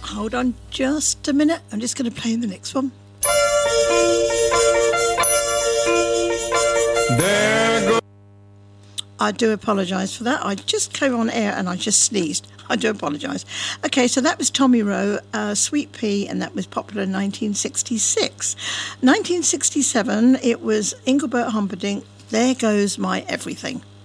Hold on just a minute. I'm just going to play the next one. There goes. I do apologise for that. I just came on air and I just sneezed. I do apologise. Okay, so that was Tommy Rowe, Sweet Pea, and that was popular in 1966. 1967, it was Engelbert Humperdinck, There Goes My Everything.